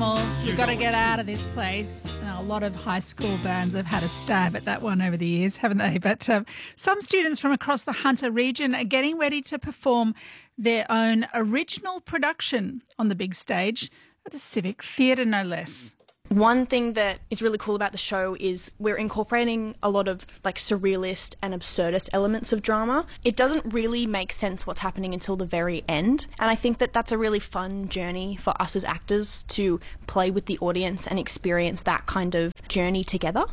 Animals, We've Got to Get Out of This Place. Now, a lot of high school bands have had a stab at that one over the years, haven't they? But some students from across the Hunter region are getting ready to perform their own original production on the big stage at the Civic Theatre, no less. One thing that is really cool about the show is we're incorporating a lot of like surrealist and absurdist elements of drama. It doesn't really make sense what's happening until the very end. And I think that that's a really fun journey for us as actors to play with the audience and experience that kind of journey together.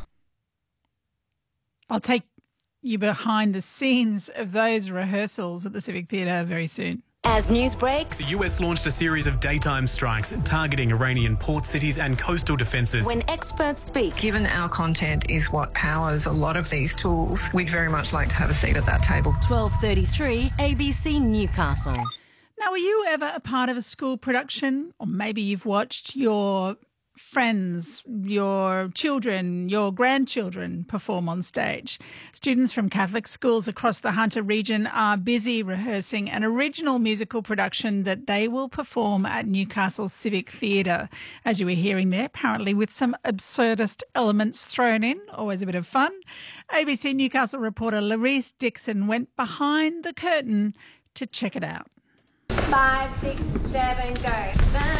I'll take you behind the scenes of those rehearsals at the Civic Theatre very soon. As news breaks, the US launched a series of daytime strikes targeting Iranian port cities and coastal defences. When experts speak. Given our content is what powers a lot of these tools, we'd very much like to have a seat at that table. 12:33 ABC Newcastle. Now, were you ever a part of a school production? Or maybe you've watched your friends, your children, your grandchildren perform on stage. Students from Catholic schools across the Hunter region are busy rehearsing an original musical production that they will perform at Newcastle Civic Theatre. As you were hearing there, apparently with some absurdist elements thrown in, always a bit of fun. ABC Newcastle reporter Larice Dixon went behind the curtain to check it out. 5, 6, 7, go.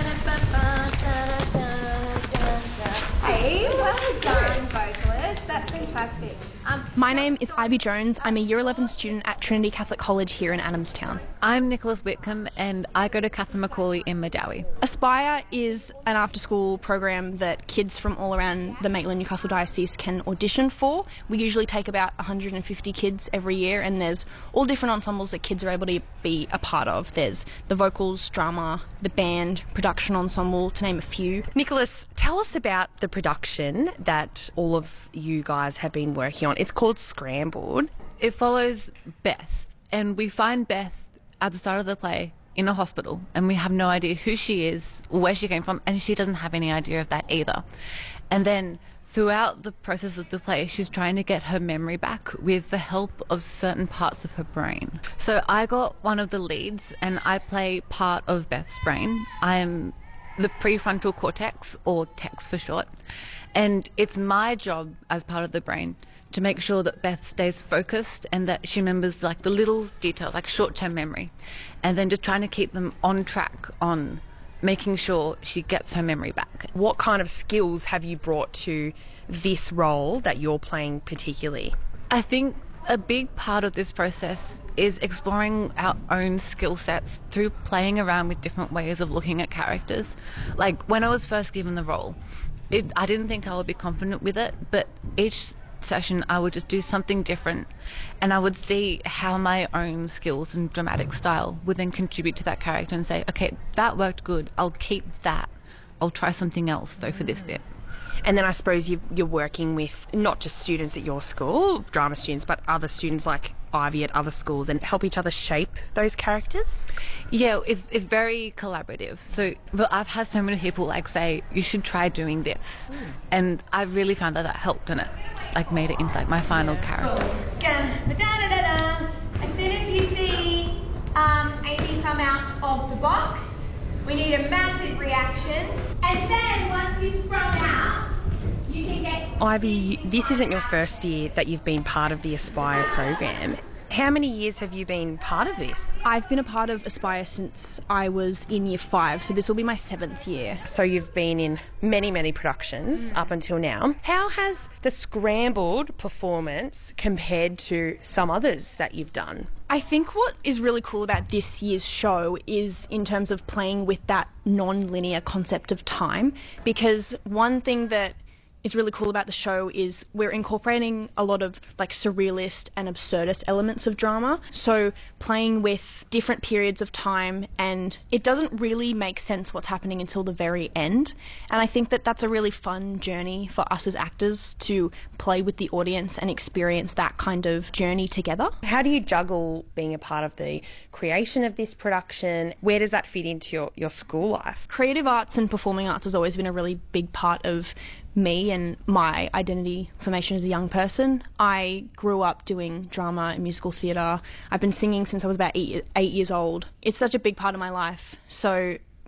Hey, well done, vocalist. That's fantastic. My name is Ivy Jones. I'm a Year 11 student at Trinity Catholic College here in Adamstown. I'm Nicholas Whitcomb and I go to Catherine Macaulay in Madawi. Aspire is an after-school program that kids from all around the Maitland-Newcastle Diocese can audition for. We usually take about 150 kids every year, and there's all different ensembles that kids are able to be a part of. There's the vocals, drama, the band, production ensemble, to name a few. Nicholas, tell us about the production that all of you guys have been working on. It's called Scrambled. It follows Beth, and we find Beth at the start of the play in a hospital, and we have no idea who she is or where she came from, and she doesn't have any idea of that either. And then throughout the process of the play, she's trying to get her memory back with the help of certain parts of her brain. So I got one of the leads, and I play part of Beth's brain. I am the prefrontal cortex, or TEX for short, and it's my job as part of the brain to make sure that Beth stays focused and that she remembers like the little details, like short-term memory, and then just trying to keep them on track on making sure she gets her memory back. What kind of skills have you brought to this role that you're playing particularly? I think a big part of this process is exploring our own skill sets through playing around with different ways of looking at characters. Like when I was first given the role, I didn't think I would be confident with it, but each session I would just do something different, and I would see how my own skills and dramatic style would then contribute to that character and say, okay, that worked good, I'll keep that, I'll try something else though for this bit. And then I suppose you're working with not just students at your school, drama students, but other students like Ivy at other schools, and help each other shape those characters? Yeah, it's very collaborative. So but I've had so many people like say, you should try doing this. And I really found that helped, and it like made it into like my final character. As soon as you see Amy come out of the box, we need a massive reaction. And then once you've sprung out, you can get... Ivy, this isn't your first year that you've been part of the Aspire program. How many years have you been part of this? I've been a part of Aspire since I was in Year 5, so this will be my 7th year. So you've been in many, many productions up until now. How has the Scrambled performance compared to some others that you've done? I think what is really cool about this year's show is in terms of playing with that non-linear concept of time, because one thing that is really cool about the show is we're incorporating a lot of like surrealist and absurdist elements of drama. So playing with different periods of time, and it doesn't really make sense what's happening until the very end. And I think that that's a really fun journey for us as actors to play with the audience and experience that kind of journey together. How do you juggle being a part of the creation of this production? Where does that fit into your school life? Creative arts and performing arts has always been a really big part of me and my identity formation as a young person. I grew up doing drama and musical theatre. I've been singing since I was about eight years old. It's such a big part of my life. So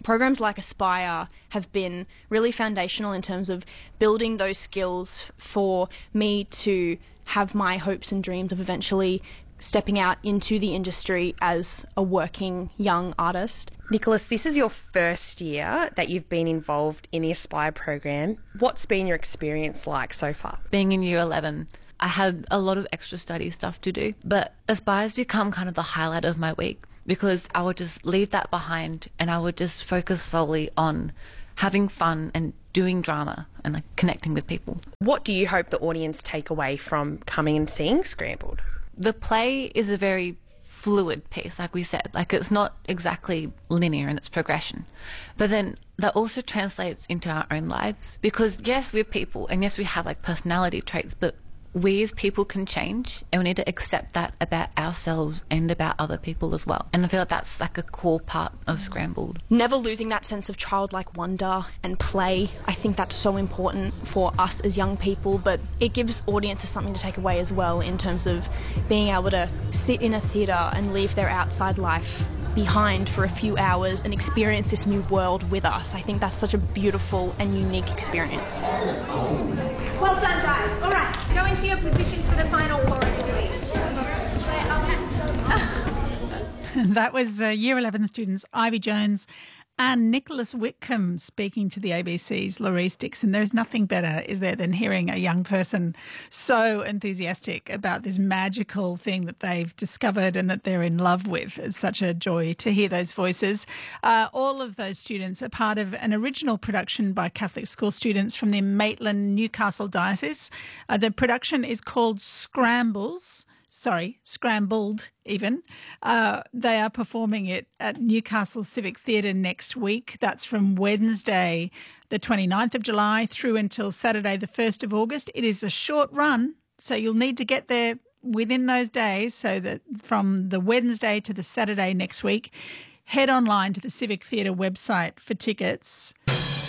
programs like Aspire have been really foundational in terms of building those skills for me to have my hopes and dreams of eventually stepping out into the industry as a working young artist. Nicholas, this is your first year that you've been involved in the Aspire program. What's been your experience like so far? Being in year 11, I had a lot of extra study stuff to do, but Aspire's become kind of the highlight of my week because I would just leave that behind and I would just focus solely on having fun and doing drama and like connecting with people. What do you hope the audience take away from coming and seeing Scrambled? The play is a very fluid piece, like we said. Like, it's not exactly linear in its progression. But then that also translates into our own lives because, yes, we're people and yes, we have like personality traits, but we as people can change and we need to accept that about ourselves and about other people as well. And I feel like that's like a core part of Scrambled. Never losing that sense of childlike wonder and play. I think that's so important for us as young people, but it gives audiences something to take away as well in terms of being able to sit in a theatre and leave their outside life behind for a few hours and experience this new world with us. I think that's such a beautiful and unique experience. Well done, guys. All right, go into your positions for the final chorus, please. That was Year 11 students Ivy Jones and Nicholas Whitcomb speaking to the ABC's Louise Dixon. There's nothing better, is there, than hearing a young person so enthusiastic about this magical thing that they've discovered and that they're in love with. It's such a joy to hear those voices. All of those students are part of an original production by Catholic school students from the Maitland Newcastle Diocese. The production is called Scrambled even. They are performing it at Newcastle Civic Theatre next week. That's from Wednesday, the 29th of July through until Saturday, the 1st of August. It is a short run, so you'll need to get there within those days, so that from the Wednesday to the Saturday next week, head online to the Civic Theatre website for tickets.